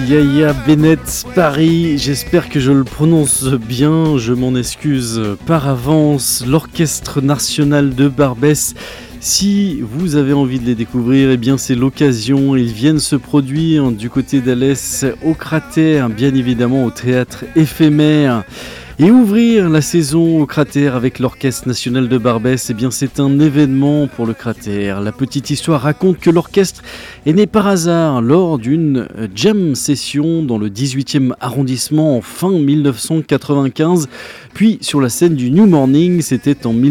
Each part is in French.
Yaya Bennett, Paris, j'espère que je le prononce bien, je m'en excuse par avance. L'Orchestre National de Barbès, si vous avez envie de les découvrir, eh bien c'est l'occasion. Ils viennent se produire du côté d'Alès au Cratère, bien évidemment au théâtre éphémère. Et ouvrir la saison au Cratère avec l'Orchestre National de Barbès, eh bien c'est un événement pour le Cratère. La petite histoire raconte que l'orchestre est né par hasard lors d'une jam session dans le 18e arrondissement en fin 1995, puis sur la scène du New Morning, c'était en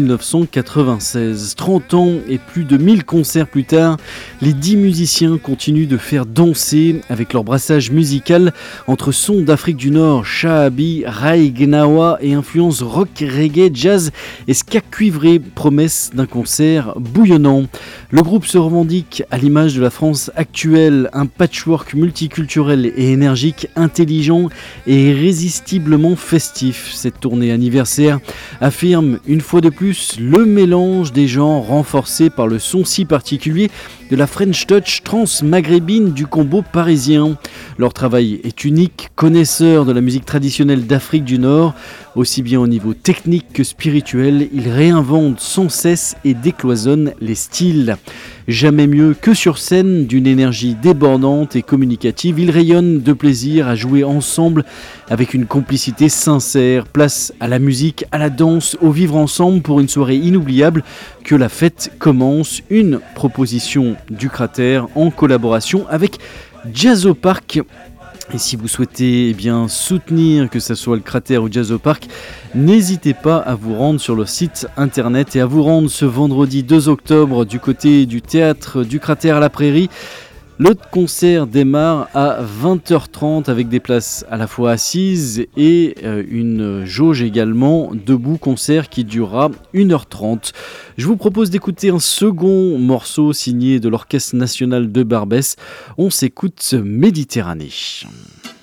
1996. 30 ans et plus de 1000 concerts plus tard, les 10 musiciens continuent de faire danser avec leur brassage musical entre sons d'Afrique du Nord, Shahabi, Rai Gnawa et influence rock, reggae, jazz et ska cuivré, promesse d'un concert bouillonnant. Le groupe se revendique à l'image de la France actuelle, un patchwork multiculturel et énergique, intelligent et irrésistiblement festif. Cette tournée anniversaire affirme une fois de plus le mélange des genres renforcé par le son si particulier de la French Touch trans-maghrébine du combo parisien. Leur travail est unique, connaisseurs de la musique traditionnelle d'Afrique du Nord, aussi bien au niveau technique que spirituel, ils réinventent sans cesse et décloisonnent les styles. Jamais mieux que sur scène, d'une énergie débordante et communicative, ils rayonnent de plaisir à jouer ensemble avec une complicité sincère. Place à la musique, à la danse, au vivre ensemble pour une soirée inoubliable. Que la fête commence, une proposition du Cratère en collaboration avec Jazzopark. Et si vous souhaitez soutenir que ce soit le Cratère ou Jazzopark, n'hésitez pas à vous rendre sur le site internet et à vous rendre ce vendredi 2 octobre du côté du théâtre du Cratère à la Prairie. Le concert démarre à 20h30 avec des places à la fois assises et une jauge également debout, concert qui durera 1h30. Je vous propose d'écouter un second morceau signé de l'Orchestre National de Barbès. On s'écoute Méditerranée.